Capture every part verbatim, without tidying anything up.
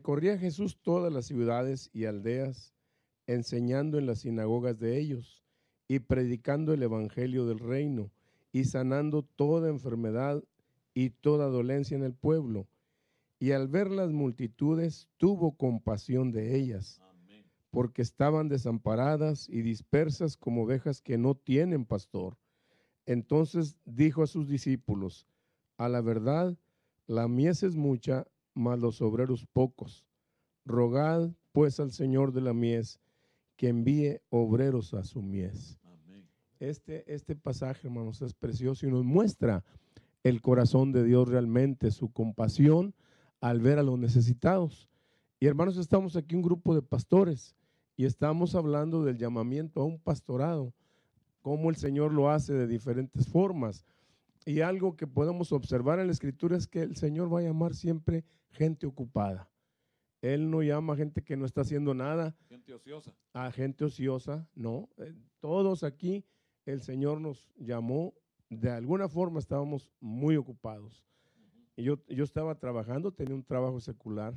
Corría Jesús todas las ciudades y aldeas, enseñando en las sinagogas de ellos y predicando el evangelio del reino y sanando toda enfermedad y toda dolencia en el pueblo. Y al ver las multitudes, tuvo compasión de ellas, Amén. Porque estaban desamparadas y dispersas como ovejas que no tienen pastor. Entonces dijo a sus discípulos: a la verdad, la mies es mucha, mas los obreros pocos. Rogad pues al Señor de la mies que envíe obreros a su mies. Amén. Este, este pasaje, hermanos, es precioso y nos muestra el corazón de Dios realmente, su compasión al ver a los necesitados. Y hermanos, estamos aquí un grupo de pastores y estamos hablando del llamamiento a un pastorado, cómo el Señor lo hace de diferentes formas. Y algo que podemos observar en la Escritura es que el Señor va a llamar siempre gente ocupada. Él no llama a gente que no está haciendo nada. Gente ociosa. A gente ociosa, no. Eh, todos aquí el Señor nos llamó, de alguna forma estábamos muy ocupados. Uh-huh. Y yo, yo estaba trabajando, tenía un trabajo secular.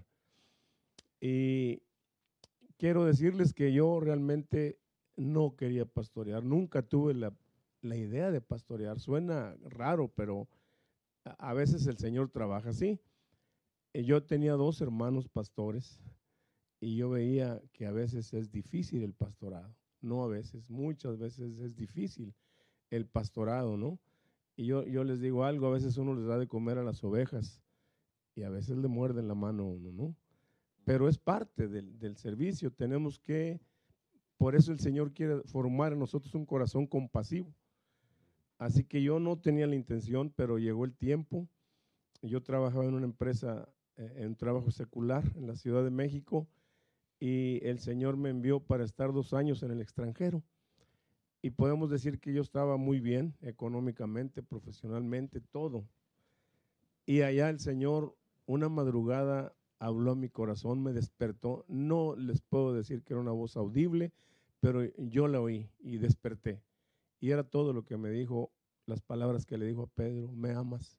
Y quiero decirles que yo realmente no quería pastorear, nunca tuve la, la idea de pastorear. Suena raro, pero a, a veces el Señor trabaja así. Yo tenía dos hermanos pastores y yo veía que a veces es difícil el pastorado, no a veces, muchas veces es difícil el pastorado, ¿no? Y yo, yo les digo algo, a veces uno les da de comer a las ovejas y a veces le muerden la mano a uno, ¿no? Pero es parte del, del servicio, tenemos que, por eso el Señor quiere formar en nosotros un corazón compasivo. Así que yo no tenía la intención, pero llegó el tiempo. Yo trabajaba en una empresa, en un trabajo secular en la Ciudad de México, y el Señor me envió para estar dos años en el extranjero. Y podemos decir que yo estaba muy bien económicamente, profesionalmente, todo. Y allá el Señor, una madrugada, habló a mi corazón, me despertó. No les puedo decir que era una voz audible, pero yo la oí y desperté. Y era todo lo que me dijo, las palabras que le dijo a Pedro: ¿me amas?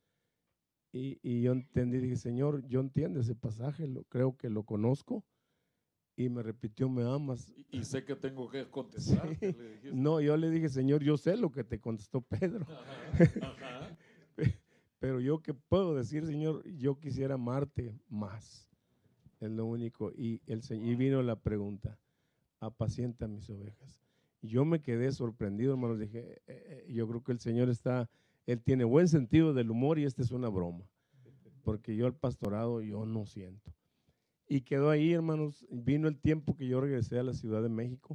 Y, y yo entendí, dije: Señor, yo entiendo ese pasaje, lo, creo que lo conozco. Y me repitió: ¿me amas? Y, y sé que tengo que contestar. Sí. ¿Qué le dijiste? No, yo le dije: Señor, yo sé lo que te contestó Pedro. Ajá, ajá. Pero yo qué puedo decir, Señor, yo quisiera amarte más. Es lo único. Y, el, y vino la pregunta: apacienta mis ovejas. Y yo me quedé sorprendido, hermanos. Dije, eh, eh, yo creo que el Señor está, Él tiene buen sentido del humor y esta es una broma. Porque yo al pastorado yo no siento. Y quedó ahí, hermanos. Vino el tiempo que yo regresé a la Ciudad de México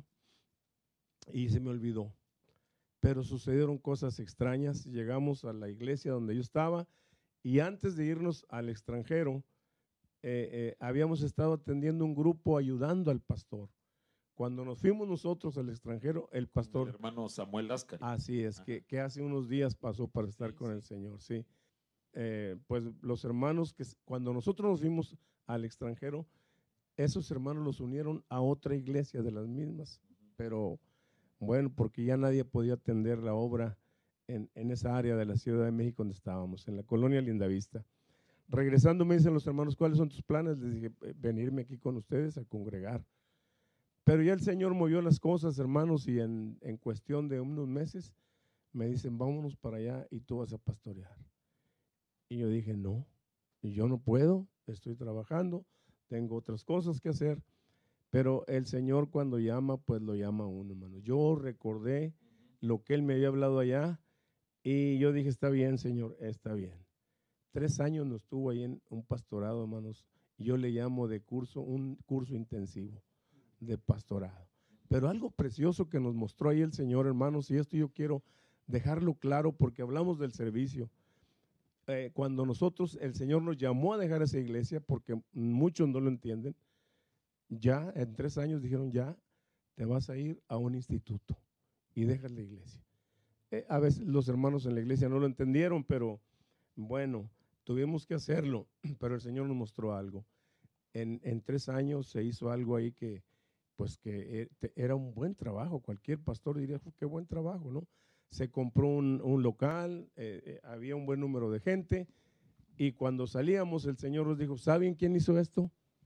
y se me olvidó. Pero sucedieron cosas extrañas. Llegamos a la iglesia donde yo estaba y antes de irnos al extranjero, eh, eh, habíamos estado atendiendo un grupo ayudando al pastor. Cuando nos fuimos nosotros al extranjero, el pastor… El hermano Samuel Láscari. Así es, que, que hace unos días pasó para estar sí, con sí. el Señor, sí. Eh, pues los hermanos, que cuando nosotros nos fuimos al extranjero, esos hermanos los unieron a otra iglesia de las mismas, pero bueno, porque ya nadie podía atender la obra en, en esa área de la Ciudad de México donde estábamos, en la colonia Lindavista. Regresando me dicen los hermanos: ¿cuáles son tus planes? Les dije: venirme aquí con ustedes a congregar. Pero ya el Señor movió las cosas, hermanos, y en, en cuestión de unos meses me dicen: vámonos para allá y tú vas a pastorear. Y yo dije: no, yo no puedo, estoy trabajando, tengo otras cosas que hacer. Pero el Señor cuando llama, pues lo llama a uno, hermano. Yo recordé lo que Él me había hablado allá y yo dije: está bien, Señor, está bien. Tres años nos estuvo ahí en un pastorado, hermanos. Yo le llamo de curso, un curso intensivo de pastorado. Pero algo precioso que nos mostró ahí el Señor, hermanos, y esto yo quiero dejarlo claro porque hablamos del servicio. Eh, cuando nosotros, el Señor nos llamó a dejar esa iglesia, porque muchos no lo entienden, ya en tres años dijeron: ya te vas a ir a un instituto y dejas la iglesia. Eh, a veces los hermanos en la iglesia no lo entendieron, pero bueno, tuvimos que hacerlo. Pero el Señor nos mostró algo. En, en tres años se hizo algo ahí que, pues que era un buen trabajo. Cualquier pastor diría: qué buen trabajo, ¿no? Se compró un, un local, eh, eh, había un buen número de gente, y cuando salíamos el Señor nos dijo: ¿saben quién hizo esto?